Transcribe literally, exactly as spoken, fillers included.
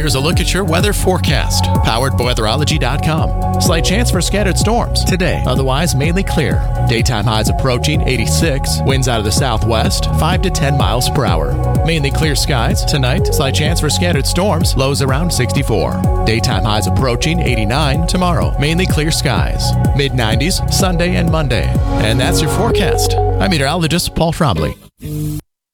here's a look at your weather forecast, powered by weatherology dot com. Slight chance for scattered storms today, otherwise mainly clear. Daytime highs approaching eighty-six, winds out of the southwest, five to ten miles per hour. Mainly clear skies tonight, slight chance for scattered storms, lows around sixty-four. Daytime highs approaching eighty-nine tomorrow, mainly clear skies. mid nineties Sunday and Monday. And that's your forecast. I'm meteorologist Paul Trombley.